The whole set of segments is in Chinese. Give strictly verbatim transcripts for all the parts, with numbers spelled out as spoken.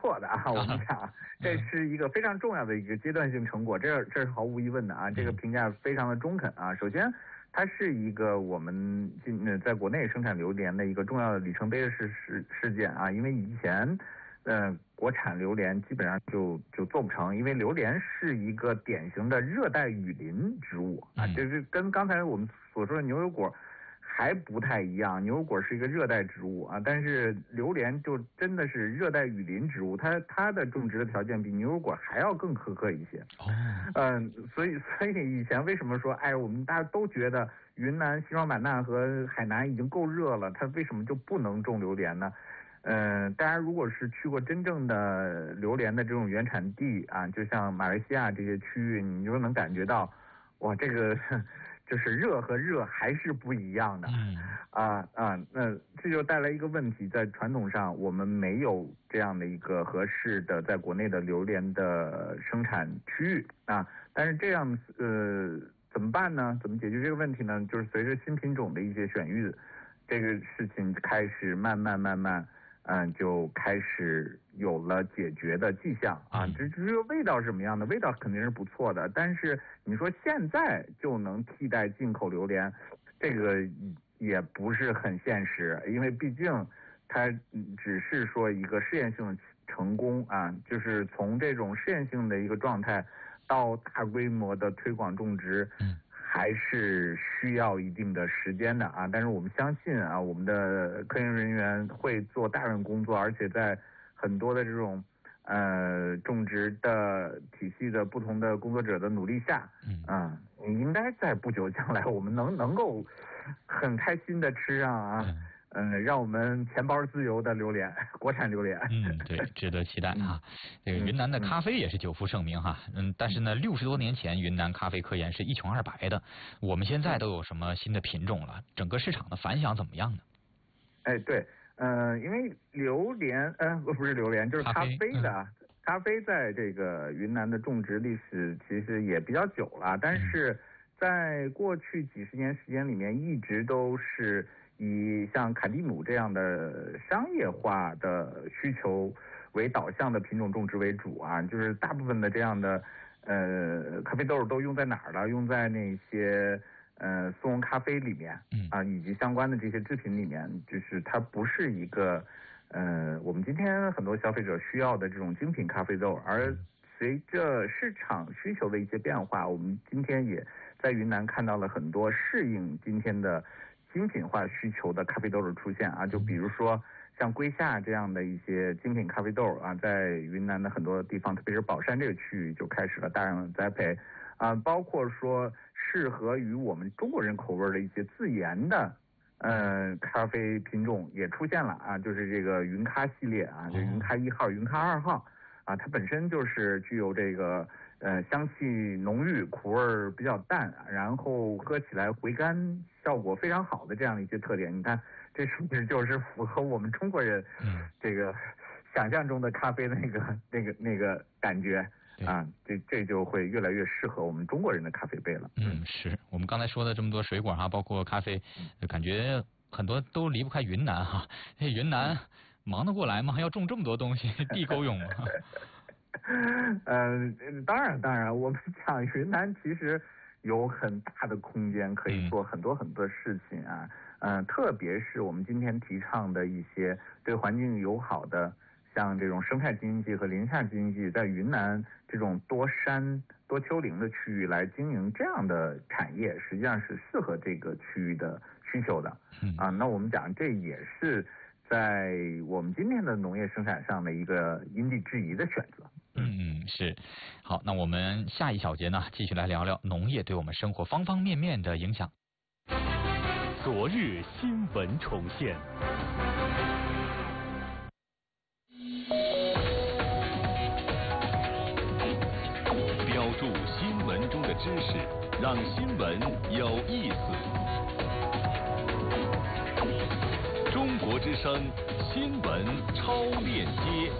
错的啊，我们讲这是一个非常重要的一个阶段性成果，这这是毫无疑问的啊，这个评价非常的中肯啊。首先，它是一个我们今在国内生产榴莲的一个重要的里程碑的事事事件啊，因为以前。呃，国产榴莲基本上就就做不成，因为榴莲是一个典型的热带雨林植物啊，这是跟刚才我们所说的牛油果还不太一样。牛油果是一个热带植物啊，但是榴莲就真的是热带雨林植物，它它的种植的条件比牛油果还要更苛刻一些。嗯、呃，所以所以以前为什么说，哎，我们大家都觉得云南、西双版纳和海南已经够热了，它为什么就不能种榴莲呢？嗯、呃，大家如果是去过真正的榴莲的这种原产地啊，就像马来西亚这些区域，你就能感觉到，哇，这个就是热和热还是不一样的。嗯啊啊，那这就带来一个问题，在传统上我们没有这样的一个合适的在国内的榴莲的生产区域啊。但是这样呃怎么办呢？怎么解决这个问题呢？就是随着新品种的一些选育，这个事情开始慢慢慢慢。嗯，就开始有了解决的迹象啊。至至于味道是什么样的，味道肯定是不错的，但是你说现在就能替代进口榴莲，这个也不是很现实，因为毕竟它只是说一个试验性的成功啊，就是从这种试验性的一个状态到大规模的推广种植。还是需要一定的时间的啊，但是我们相信啊，我们的科研人员会做大量工作，而且在很多的这种呃种植的体系的不同的工作者的努力下，嗯啊，应该在不久将来，我们能能够很开心的吃上啊。嗯嗯，让我们钱包自由的榴莲，国产榴莲。 嗯，对，值得期待哈。这个云南的咖啡也是久负盛名哈。嗯，但是呢，六十多年前云南咖啡科研是一穷二白的，我们现在都有什么新的品种了？整个市场的反响怎么样呢？ 哎，对，呃，因为榴莲，呃，不是榴莲，就是咖啡的。咖啡, 嗯、咖啡在这个云南的种植历史其实也比较久了，但是在过去几十年时间里面，一直都是。以像卡蒂姆这样的商业化的需求为导向的品种种植为主啊，就是大部分的这样的呃咖啡豆都用在哪儿了？用在那些呃速溶咖啡里面啊，以及相关的这些制品里面，就是它不是一个呃我们今天很多消费者需要的这种精品咖啡豆，而随着市场需求的一些变化，我们今天也在云南看到了很多适应今天的。精品化需求的咖啡豆的出现啊，就比如说像龟夏这样的一些精品咖啡豆啊，在云南的很多地方，特别是保山这个区域就开始了大量的栽培啊，包括说适合于我们中国人口味的一些自研的呃咖啡品种也出现了啊，就是这个云咖系列啊，就云咖一号、云咖二号啊，它本身就是具有这个。呃，香气浓郁，苦味比较淡，然后喝起来回甘效果非常好的这样的一些特点。你看，这是不是就是符合我们中国人这个想象中的咖啡的那个那个那个感觉啊？这这就会越来越适合我们中国人的咖啡杯了。 嗯，是我们刚才说的这么多水果哈，包括咖啡，感觉很多都离不开云南哈。云南忙得过来吗？要种这么多东西，地够用吗？ 呃，当然，当然，我们讲云南其实有很大的空间可以做很多很多事情啊，嗯、呃，特别是我们今天提倡的一些对环境友好的，像这种生态经济和林下经济，在云南这种多山多丘陵的区域来经营这样的产业，实际上是适合这个区域的需求的啊。那我们讲这也是在我们今天的农业生产上的一个因地制宜的选择。 嗯，是。好，那我们下一小节呢，继续来聊聊农业对我们生活方方面面的影响。 昨日新闻重现。标注新闻中的知识，让新闻有意思。中国之声新闻超链接。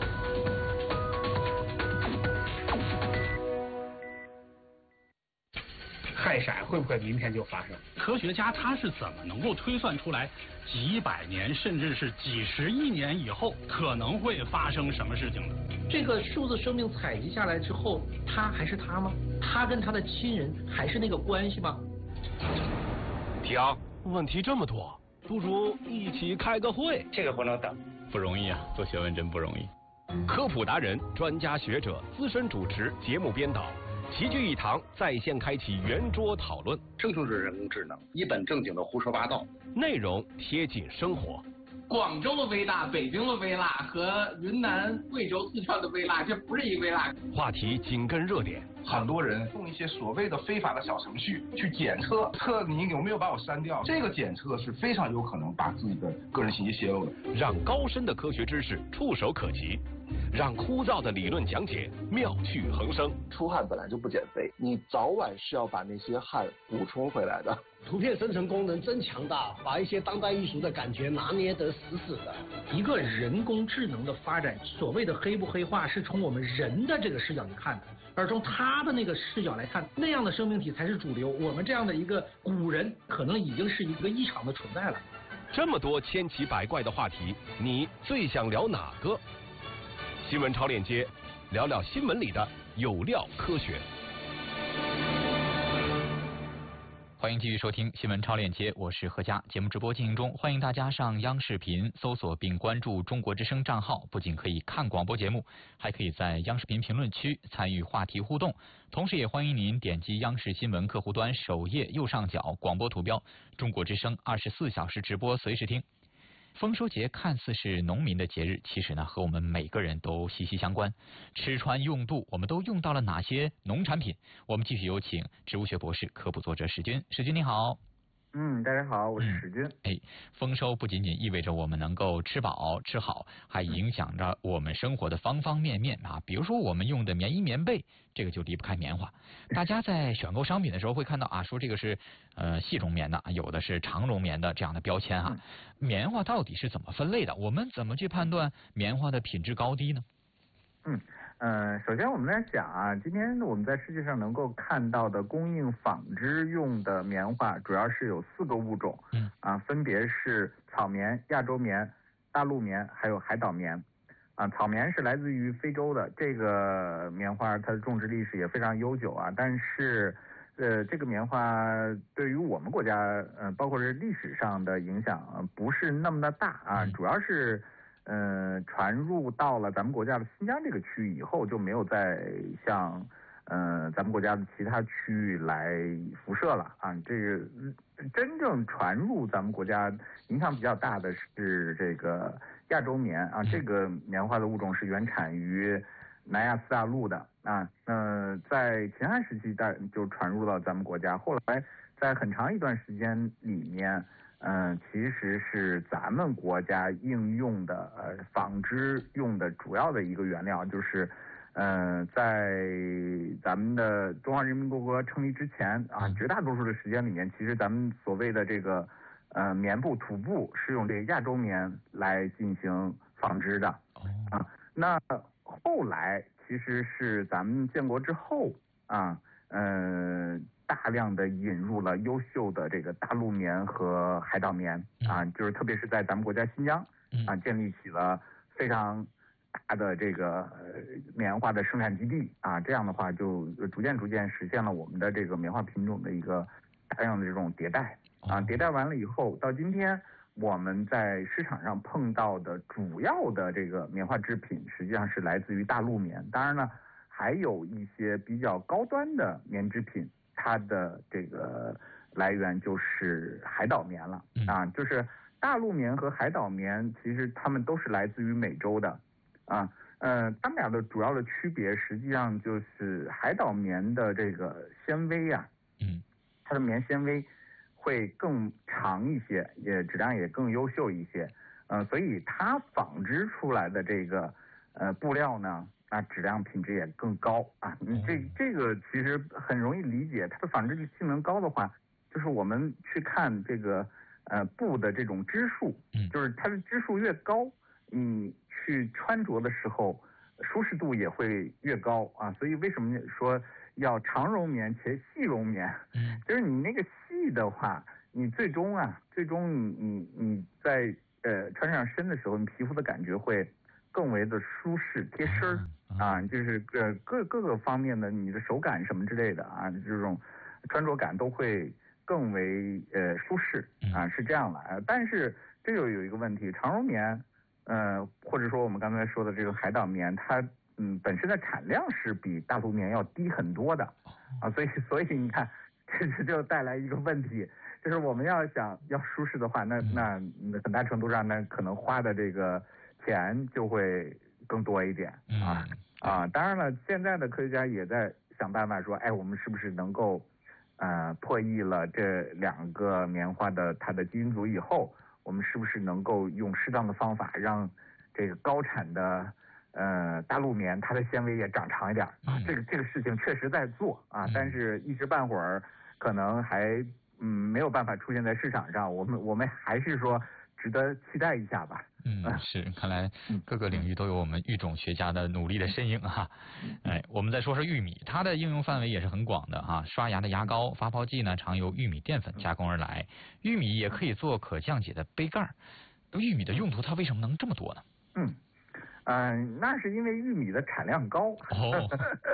氦闪会不会明天就发生？ 科学家他是怎么能够推算出来几百年甚至是几十亿年以后可能会发生什么事情的？ 这个数字生命采集下来之后，他还是他吗？他跟他的亲人还是那个关系吗？ 停，问题这么多，不如一起开个会。 这个不能等， 不容易啊，做学问真不容易。 科普达人、专家学者、资深主持、节目编导齐聚一堂，在线开启圆桌讨论。 这就是人工智能，一本正经的胡说八道， 内容贴近生活。 广州的微辣、北京的微辣和云南、贵州、四川的微辣，这不是一个微辣。 话题紧跟热点。 很多人用一些所谓的非法的小程序去检测，测你有没有把我删掉。这个检测是非常有可能把自己的个人信息泄露的。 让高深的科学知识触手可及，让枯燥的理论讲解妙趣横生。 出汗本来就不减肥，你早晚是要把那些汗补充回来的。 图片生成功能真强大，把一些当代艺术的感觉拿捏得死死的。 一个人工智能的发展，所谓的黑不黑化，是从我们人的这个视角去看的，而从他的那个视角来看，那样的生命体才是主流。我们这样的一个古人，可能已经是一个异常的存在了。 这么多千奇百怪的话题，你最想聊哪个？新闻超链接，聊聊新闻里的有料科学。 欢迎继续收听新闻超链接，我是何佳。节目直播进行中，欢迎大家上央视频搜索并关注中国之声账号，不仅可以看广播节目，还可以在央视频评论区参与话题互动。同时也欢迎您点击央视新闻客户端首页右上角广播图标，中国之声二十四小时直播，随时听。丰收节看似是农民的节日，其实呢和我们每个人都息息相关。吃穿用度，我们都用到了哪些农产品？我们继续有请植物学博士、科普作者史军。史军你好。 嗯，大家好，我是史军。 哎，丰收不仅仅意味着我们能够吃饱吃好，还影响着我们生活的方方面面啊。比如说我们用的棉衣棉被，这个就离不开棉花。大家在选购商品的时候会看到啊，说这个是呃细绒棉的，有的是长绒棉的这样的标签哈、啊。棉花到底是怎么分类的？我们怎么去判断棉花的品质高低呢？ 嗯。嗯，首先我们来讲啊，今天我们在世界上能够看到的供应纺织用的棉花，主要是有四个物种， 嗯， 啊，分别是草棉、亚洲棉、大陆棉，还有海岛棉。啊，草棉是来自于非洲的，这个棉花它的种植历史也非常悠久啊，但是，呃，这个棉花对于我们国家，呃，包括是历史上的影响，呃、不是那么的大啊，主要是。呃，传入到了咱们国家的新疆这个区域以后，就没有再向呃咱们国家的其他区域来辐射了啊。这个真正传入咱们国家影响比较大的是这个亚洲棉啊，这个棉花的物种是原产于南亚次大陆的啊。呃，在秦汉时期带就传入到咱们国家，后来在很长一段时间里面。嗯、呃，其实是咱们国家应用的呃纺织用的主要的一个原料，就是呃在咱们的中华人民共和国成立之前啊，绝大多数的时间里面，其实咱们所谓的这个呃棉布、土布是用这个亚洲棉来进行纺织的啊。那后来其实是咱们建国之后啊，嗯、呃。大量的引入了优秀的这个大陆棉和海岛棉啊，就是特别是在咱们国家新疆啊，建立起了非常大的这个棉花的生产基地啊，这样的话就逐渐逐渐实现了我们的这个棉花品种的一个大量的这种迭代啊，迭代完了以后，到今天我们在市场上碰到的主要的这个棉花制品，实际上是来自于大陆棉，当然呢，还有一些比较高端的棉制品。它的这个来源就是海岛棉了啊，就是大陆棉和海岛棉，其实它们都是来自于美洲的啊，呃，它们俩的主要的区别，实际上就是海岛棉的这个纤维啊， 嗯， 它的棉纤维会更长一些，也质量也更优秀一些，呃，所以它纺织出来的这个呃布料呢。啊，质量品质也更高啊！这这个其实很容易理解，它的纺织性能高的话，就是我们去看这个呃布的这种支数，就是它的支数越高，你去穿着的时候舒适度也会越高啊。所以为什么说要长绒棉且细绒棉？就是你那个细的话，你最终啊，最终你你你在呃穿上身的时候，你皮肤的感觉会。 更为的舒适贴身啊，就是呃各各个方面的你的手感什么之类的啊，这种穿着感都会更为呃舒适啊，是这样的。但是这又有一个问题，长绒棉，呃或者说我们刚才说的这个海岛棉，它嗯本身的产量是比大陆棉要低很多的啊，所以所以你看，这就带来一个问题。就是我们要想要舒适的话，那那很大程度上，那可能花的这个钱就会更多一点啊啊！当然了，现在的科学家也在想办法说，哎，我们是不是能够呃破译了这两个棉花的它的基因组以后，我们是不是能够用适当的方法让这个高产的呃大陆棉它的纤维也长长一点啊？这个这个事情确实在做啊，但是一时半会儿可能还。嗯，没有办法出现在市场上，我们我们还是说值得期待一下吧。 嗯，是，看来各个领域都有我们育种学家的努力的身影哈。哎，我们再说说玉米，它的应用范围也是很广的哈。刷牙的牙膏、发泡剂呢，常由玉米淀粉加工而来。玉米也可以做可降解的杯盖。玉米的用途它为什么能这么多呢？ 嗯。嗯，那是因为玉米的产量高。 哦，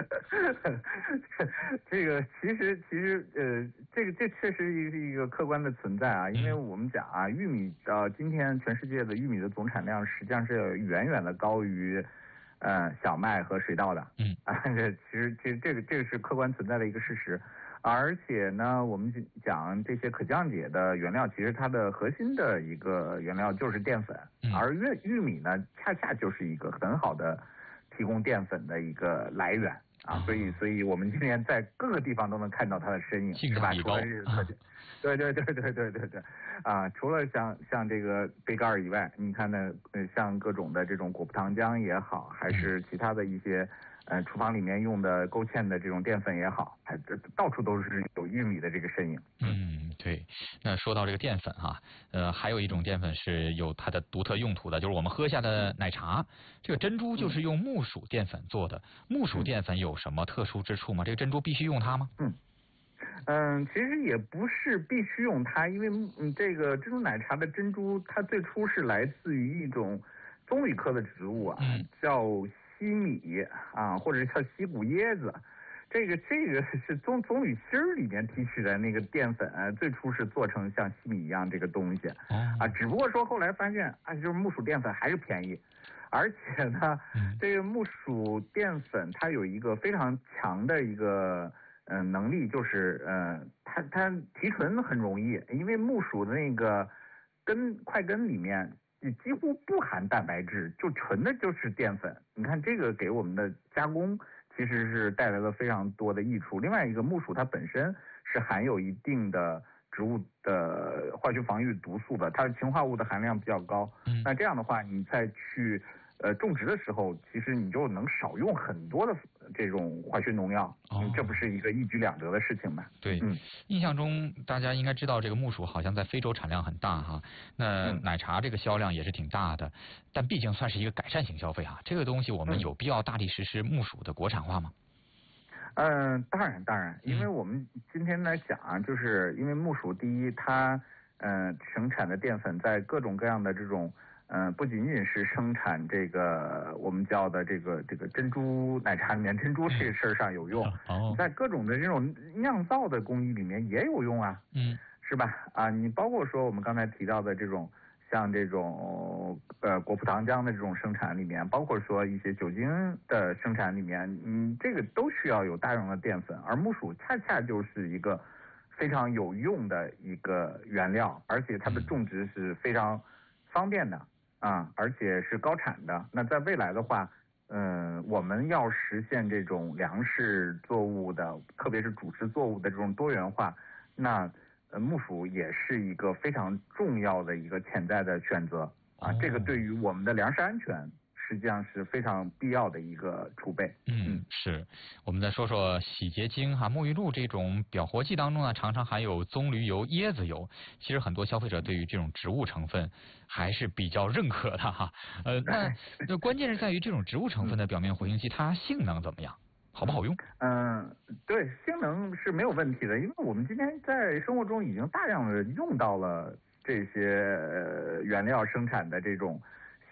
这个其实其实呃，这个这确实是一个客观的存在啊，因为我们讲啊，玉米呃，今天全世界的玉米的总产量实际上是远远的高于呃小麦和水稻的。 嗯啊，这其实其实这个这个是客观存在的一个事实。而且呢，我们讲这些可降解的原料，其实它的核心的一个原料就是淀粉，而玉玉米呢，恰恰就是一个很好的提供淀粉的一个来源啊，所以所以我们今天在各个地方都能看到它的身影，是吧？除了是可，对对对对对对对，啊，除了像像这个杯盖以外，你看呢，呃，像各种的这种果葡糖浆也好，还是其他的一些。呃，厨房里面用的勾芡的这种淀粉也好，还到处都是有玉米的这个身影。 嗯，对。那说到这个淀粉哈，呃，还有一种淀粉是有它的独特用途的，就是我们喝下的奶茶，这个珍珠就是用木薯淀粉做的。木薯淀粉有什么特殊之处吗？这个珍珠必须用它吗？ 嗯。嗯，其实也不是必须用它，因为嗯，这个珍珠奶茶的珍珠，它最初是来自于一种棕榈科的植物啊， 嗯、 叫。西米啊，或者叫西谷椰子，这个这个是棕棕榈芯儿里面提取的那个淀粉，啊，最初是做成像西米一样这个东西，啊，只不过说后来发现啊，就是木薯淀粉还是便宜，而且呢，这个木薯淀粉它有一个非常强的一个嗯、呃、能力，就是呃它它提纯很容易，因为木薯的那个根块根里面。几乎不含蛋白质，就纯的就是淀粉。你看这个给我们的加工其实是带来了非常多的益处。另外一个木薯它本身是含有一定的植物的化学防御毒素的，它的氰化物的含量比较高。 嗯、 那这样的话，你再去呃种植的时候，其实你就能少用很多的这种化学农药， 哦、 这不是一个一举两得的事情吗？ 对， 嗯， 印象中大家应该知道这个木薯好像在非洲产量很大哈，那奶茶这个销量也是挺大的，但毕竟算是一个改善型消费哈，这个东西我们有必要大力实施木薯的国产化吗？ 嗯、呃，当然当然，因为我们今天来讲啊，就是因为木薯第一，它嗯、呃、生产的淀粉在各种各样的这种。嗯、呃，不仅仅是生产这个我们叫的这个这个珍珠奶茶里面珍珠这事儿上有用， 哦， 在各种的这种酿造的工艺里面也有用啊， 嗯， 是吧？啊，你包括说我们刚才提到的这种像这种呃果葡糖浆的这种生产里面，包括说一些酒精的生产里面，嗯，这个都需要有大量的淀粉，而木薯恰恰就是一个非常有用的一个原料，而且它的种植是非常方便的。啊，而且是高产的。那在未来的话，嗯、呃，我们要实现这种粮食作物的，特别是主食作物的这种多元化，那呃木薯也是一个非常重要的一个潜在的选择啊。这个对于我们的粮食安全实际上是非常必要的一个储备。 嗯，是。我们再说说洗洁精哈，沐浴露这种表活剂当中呢，常常含有棕榈油、椰子油。其实很多消费者对于这种植物成分还是比较认可的哈。呃，那那关键是在于这种植物成分的表面活性剂，它性能怎么样？好不好用？ 嗯，对，性能是没有问题的，因为我们今天在生活中已经大量的用到了这些、呃、原料生产的这种洗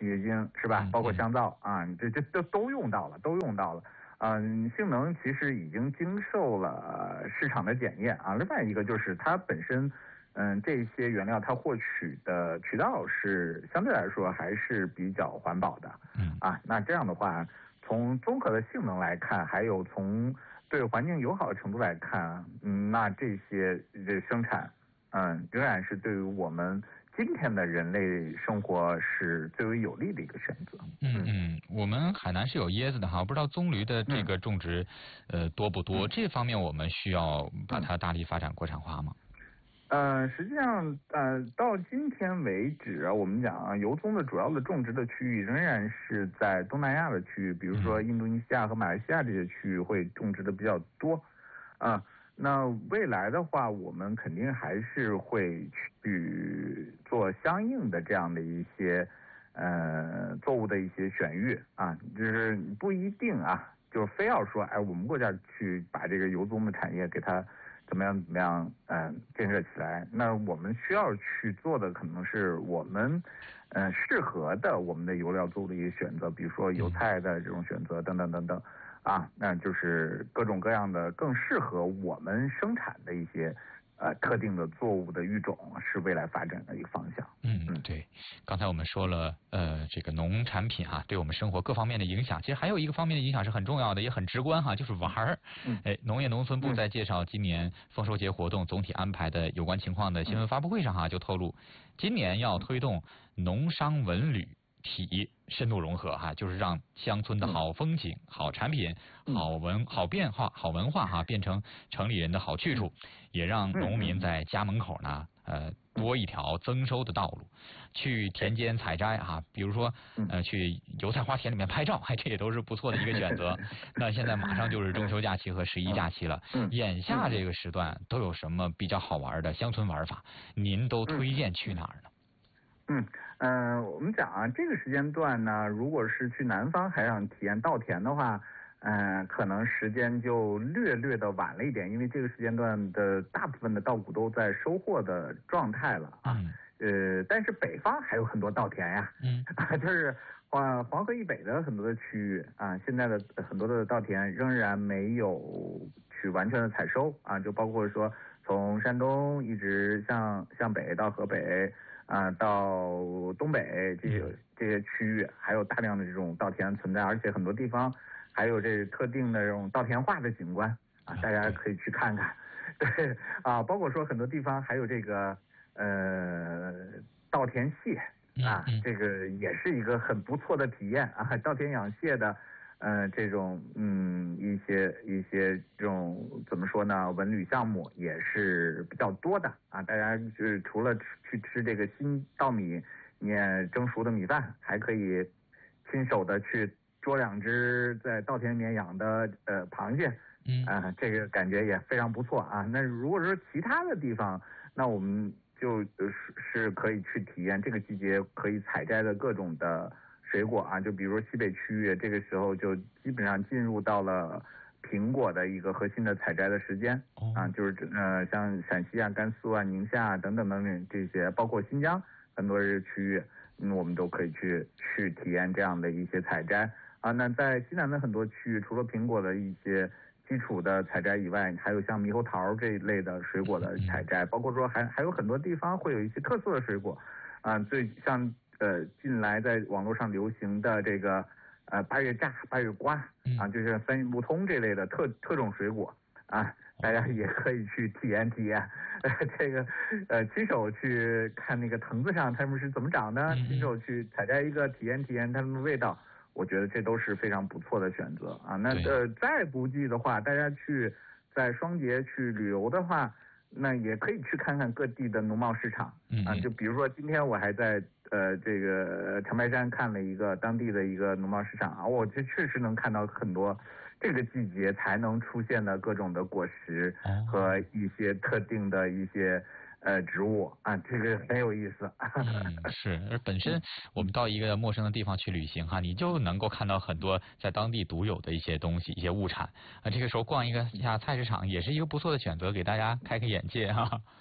洗洁精是吧？包括香皂啊，这这都都用到了，都用到了。嗯，性能其实已经经受了市场的检验啊。另外一个就是它本身，嗯，这些原料它获取的渠道是相对来说还是比较环保的。 嗯啊，那这样的话，从综合的性能来看，还有从对环境友好的程度来看，嗯，那这些这生产，嗯，仍然是对于我们今天的人类生活是最为有利的一个选择。 嗯嗯，我们海南是有椰子的哈，不知道棕榈的这个种植，嗯、呃多不多？这方面我们需要把它大力发展国产化吗？ 呃，实际上，呃，到今天为止啊，我们讲啊，油棕的主要的种植的区域仍然是在东南亚的区域，比如说印度尼西亚和马来西亚这些区域会种植的比较多，啊。那未来的话，我们肯定还是会去做相应的这样的一些呃作物的一些选育啊，就是不一定啊，就是非要说哎，我们国家去把这个油棕的产业给它怎么样怎么样嗯、呃、建设起来。那我们需要去做的可能是我们呃适合的我们的油料作物的一些选择，比如说油菜的这种选择等等等等。啊，那就是各种各样的更适合我们生产的一些呃特定的作物的育种，是未来发展的一个方向。 嗯嗯，对。刚才我们说了，呃，这个农产品哈、啊，对我们生活各方面的影响，其实还有一个方面的影响是很重要的，也很直观哈，就是玩儿。 嗯。 哎，农业农村部在介绍今年丰收节活动总体安排的有关情况的新闻发布会上哈、啊，就透露，今年要推动农商文旅体深度融合哈，就是让乡村的好风景、好产品、好文、好变化、好文化哈，变成城里人的好去处，也让农民在家门口呢，呃，多一条增收的道路。去田间采摘哈，比如说呃，去油菜花田里面拍照，哎，这也都是不错的一个选择。那现在马上就是中秋假期和十一假期了，眼下这个时段都有什么比较好玩的乡村玩法？您都推荐去哪儿呢？ 嗯嗯、呃，我们讲啊，这个时间段呢，如果是去南方还想体验稻田的话，嗯、呃，可能时间就略略的晚了一点，因为这个时间段的大部分的稻谷都在收获的状态了啊。 嗯、 呃，但是北方还有很多稻田呀， 嗯， 就是黄黄河以北的很多的区域啊，现在的很多的稻田仍然没有去完全的采收啊，就包括说从山东一直向向北到河北。啊、呃，到东北这些这些区域，还有大量的这种稻田存在，而且很多地方还有这特定的这种稻田化的景观啊，大家可以去看看。对啊，包括说很多地方还有这个呃稻田蟹啊，这个也是一个很不错的体验啊，稻田养蟹的。呃，这种嗯一些一些这种怎么说呢，文旅项目也是比较多的啊。大家就是除了去吃这个新稻米面蒸熟的米饭，还可以亲手的去捉两只在稻田里面养的呃螃蟹， 嗯啊、呃，这个感觉也非常不错啊。那如果说其他的地方，那我们就是是可以去体验这个季节可以采摘的各种的。水果啊，就比如说西北区域，这个时候就基本上进入到了苹果的一个核心的采摘的时间、 哦、 啊，就是呃像陕西啊、甘肃啊、宁夏啊等等等等这些，包括新疆很多区域，嗯，我们都可以去去体验这样的一些采摘啊。那在西南的很多区域，除了苹果的一些基础的采摘以外，还有像猕猴桃这一类的水果的采摘，包括说还还有很多地方会有一些特色的水果啊，最像。呃，近来在网络上流行的这个呃八月榨、八月瓜啊，就是三运不通这类的特特种水果啊，大家也可以去体验体验。呃、这个呃亲手去看那个藤子上它们是怎么长的，亲手去采摘一个体验体验它们的味道，我觉得这都是非常不错的选择啊。那呃再不济的话，大家去在双节去旅游的话。那也可以去看看各地的农贸市场啊，就比如说今天我还在呃这个长白山看了一个当地的一个农贸市场啊，我这确实能看到很多这个季节才能出现的各种的果实和一些特定的一些呃植物啊，这个很有意思。 嗯，是，而本身我们到一个陌生的地方去旅行哈，你就能够看到很多在当地独有的一些东西、一些物产啊。这个时候逛一个下菜市场也是一个不错的选择，给大家开开眼界哈。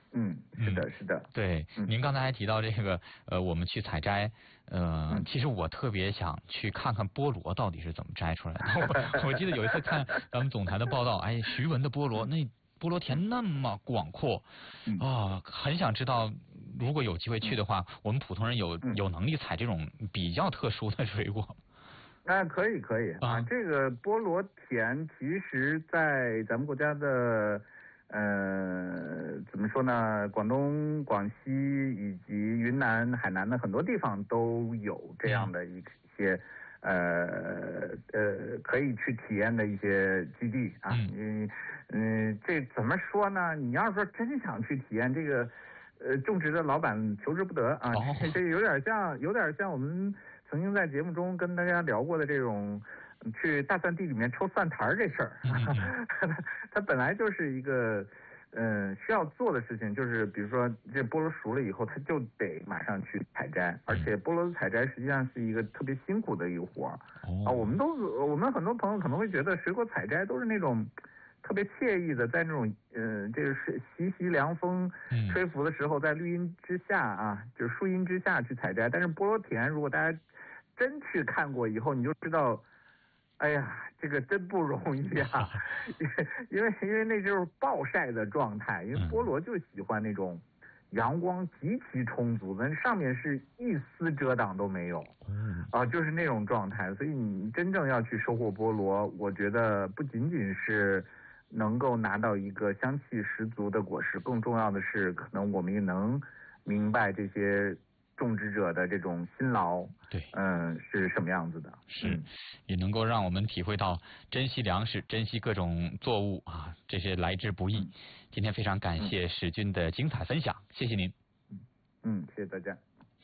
嗯，是的，是的。 对， 嗯、 您刚才还提到这个，呃，我们去采摘，呃，嗯、其实我特别想去看看菠萝到底是怎么摘出来的。我, 我记得有一次看咱们总台的报道，哎，徐闻的菠萝，那菠萝田那么广阔，啊、哦，很想知道，如果有机会去的话，我们普通人有有能力采这种比较特殊的水果。 那、啊、可以可以啊，这个菠萝田其实在咱们国家的。呃，怎么说呢？广东、广西以及云南、海南的很多地方都有这样的一些呃呃可以去体验的一些基地啊。嗯嗯，这怎么说呢？你要是说真想去体验这个，呃，种植的老板求之不得啊。 哦、 这有点像，有点像我们曾经在节目中跟大家聊过的这种。去大蒜地里面抽蒜苔这事儿，它本来就是一个，嗯，需要做的事情，就是比如说这菠萝熟了以后，它就得马上去采摘，而且菠萝的采摘实际上是一个特别辛苦的一个活儿。啊，我们都我们很多朋友可能会觉得水果采摘都是那种特别惬意的，在那种嗯、呃，这个是习习凉风吹拂的时候，在绿荫之下啊，就是树荫之下去采摘。但是菠萝田，如果大家真去看过以后，你就知道。哎呀，这个真不容易啊！因为因为那就是暴晒的状态，因为菠萝就喜欢那种阳光极其充足的，上面是一丝遮挡都没有，啊，就是那种状态。所以你真正要去收获菠萝，我觉得不仅仅是能够拿到一个香气十足的果实，更重要的是，可能我们也能明白这些。种植者的这种辛劳， 对， 嗯，是什么样子的？ 是，嗯、也能够让我们体会到珍惜粮食、珍惜各种作物啊，这些来之不易。嗯、今天非常感谢史军的精彩分享，嗯、谢谢您。 嗯，谢谢大家。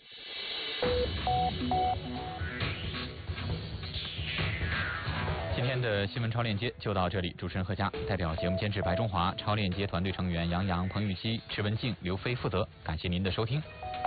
今天的新闻超链接就到这里，主持人贺佳，代表节目监制白中华、超链接团队成员杨洋、彭玉熙、池文静、刘飞负责，感谢您的收听。